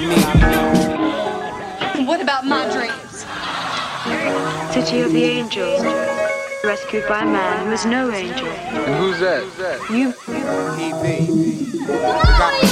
What about my dreams? City of the Angels. Rescued by a man who is no angel. And who's that? You. E.V.